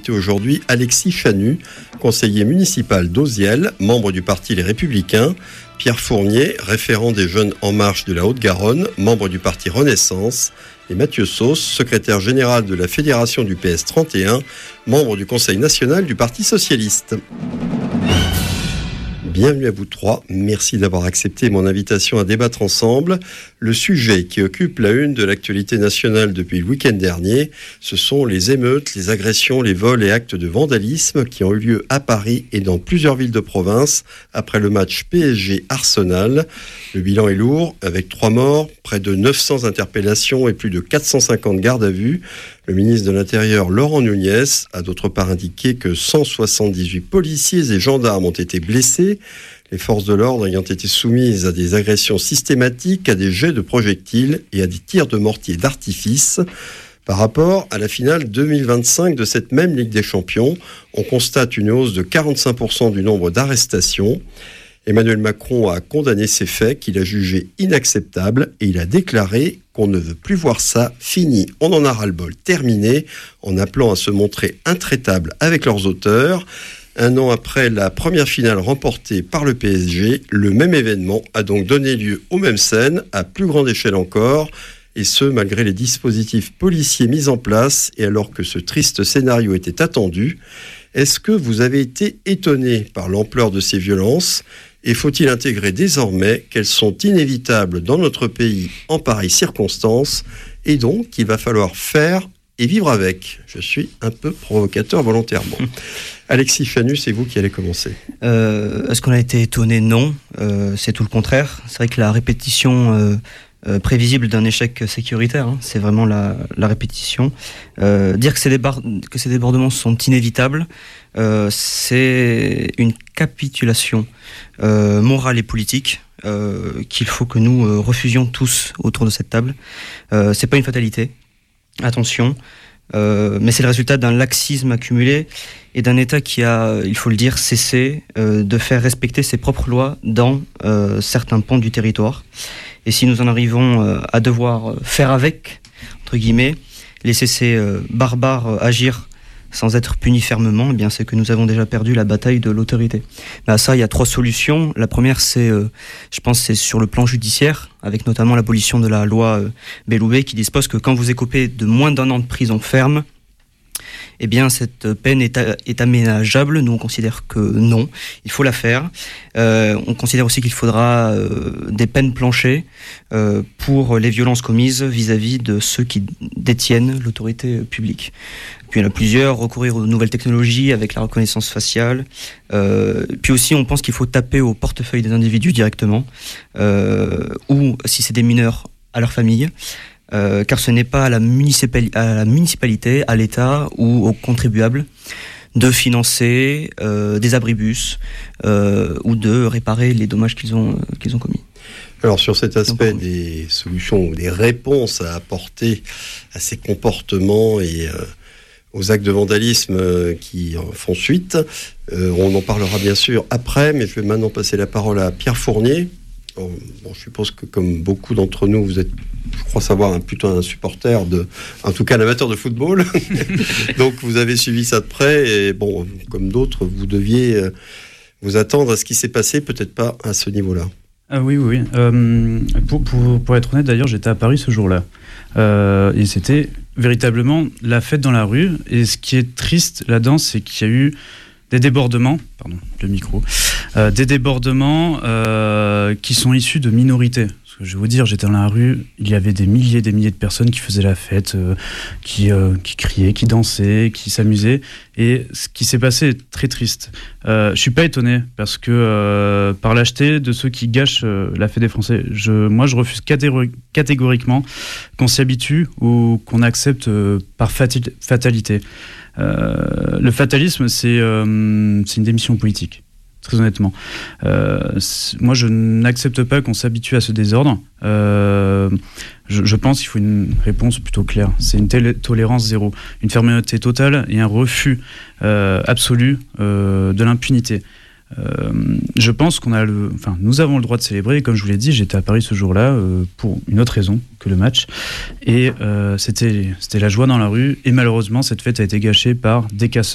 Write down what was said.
invité aujourd'hui Alexis Chanu, conseiller municipal d'Auziel, membre du parti Les Républicains, Pierre Fournier, référent des Jeunes En Marche de la Haute-Garonne, membre du parti Renaissance, et Mathieu Sauce, secrétaire général de la Fédération du PS 31, membre du Conseil national du Parti socialiste. Bienvenue à vous trois, merci d'avoir accepté mon invitation à débattre ensemble. Le sujet qui occupe la une de l'actualité nationale depuis le week-end dernier, ce sont les émeutes, les agressions, les vols et actes de vandalisme qui ont eu lieu à Paris et dans plusieurs villes de province après le match PSG-Arsenal. Le bilan est lourd, avec 3 morts, près de 900 interpellations et plus de 450 gardes à vue. Le ministre de l'Intérieur, Laurent Nunez, a d'autre part indiqué que 178 policiers et gendarmes ont été blessés, les forces de l'ordre ayant été soumises à des agressions systématiques, à des jets de projectiles et à des tirs de mortier d'artifice. Par rapport à la finale 2025 de cette même Ligue des Champions, on constate une hausse de 45% du nombre d'arrestations. Emmanuel Macron a condamné ces faits qu'il a jugés inacceptables et il a déclaré qu'on ne veut plus voir ça, fini, on en a ras-le-bol, terminé, en appelant à se montrer intraitables avec leurs auteurs. 1 an après la première finale remportée par le PSG, le même événement a donc donné lieu aux mêmes scènes, à plus grande échelle encore, et ce malgré les dispositifs policiers mis en place et alors que ce triste scénario était attendu. Est-ce que vous avez été étonné par l'ampleur de ces violences ? Et faut-il intégrer désormais qu'elles sont inévitables dans notre pays en pareilles circonstances et donc qu'il va falloir faire et vivre avec ? Je suis un peu provocateur volontairement. Alexis Chanu, c'est vous qui allez commencer. Est-ce qu'on a été étonné ? Non, c'est tout le contraire. C'est vrai que la répétition prévisible d'un échec sécuritaire, c'est vraiment la répétition. Dire que ces débordements sont inévitables, c'est une capitulation morale et politique qu'il faut que nous refusions tous autour de cette table. C'est pas une fatalité, attention, mais c'est le résultat d'un laxisme accumulé et d'un État qui a, il faut le dire, cessé de faire respecter ses propres lois dans certains pans du territoire. Et si nous en arrivons à devoir faire avec, entre guillemets, laisser ces barbares agir sans être punis fermement, eh bien c'est que nous avons déjà perdu la bataille de l'autorité. Mais à ça, il y a 3 solutions. La première, c'est, je pense, c'est sur le plan judiciaire, avec notamment l'abolition de la loi Belloubet, qui dispose que quand vous écopez de moins d'1 an de prison ferme, eh bien, cette peine est aménageable. Nous, on considère que non, il faut la faire. On considère aussi qu'il faudra des peines planchées pour les violences commises vis-à-vis de ceux qui détiennent l'autorité publique. Puis il y en a plusieurs, recourir aux nouvelles technologies avec la reconnaissance faciale. Puis aussi, on pense qu'il faut taper au portefeuille des individus directement, ou, si c'est des mineurs, à leur famille. Car ce n'est pas à la municipalité, à l'État ou aux contribuables de financer des abribus ou de réparer les dommages qu'ils ont commis. Alors sur cet aspect des solutions ou des réponses à apporter à ces comportements et aux actes de vandalisme qui font suite, on en parlera bien sûr après, mais je vais maintenant passer la parole à Pierre Fournier. Bon, je suppose que comme beaucoup d'entre nous, vous êtes, je crois savoir, plutôt un supporter en tout cas un amateur de football. Donc vous avez suivi ça de près et bon, comme d'autres, vous deviez vous attendre à ce qui s'est passé, peut-être pas à ce niveau-là. Ah oui. Pour être honnête, d'ailleurs, j'étais à Paris ce jour-là. Et c'était véritablement la fête dans la rue. Et ce qui est triste là-dedans, c'est qu'il y a eu des débordements, des débordements qui sont issus de minorités. Parce que je vais vous dire, j'étais dans la rue, il y avait des milliers de personnes qui faisaient la fête, qui criaient, qui dansaient, qui s'amusaient. Et ce qui s'est passé est très triste. Je suis pas étonné parce que par lâcheté de ceux qui gâchent la fête des Français, moi je refuse catégoriquement qu'on s'y habitue ou qu'on accepte par fatalité. Le fatalisme, c'est une démission politique, très honnêtement. Moi, je n'accepte pas qu'on s'habitue à ce désordre. Je pense qu'il faut une réponse plutôt claire. C'est une tolérance zéro, une fermeté totale et un refus absolu de l'impunité. Je pense nous avons le droit de célébrer. Et comme je vous l'ai dit, j'étais à Paris ce jour-là pour une autre raison que le match. Et c'était la joie dans la rue. Et malheureusement, cette fête a été gâchée par des casseurs.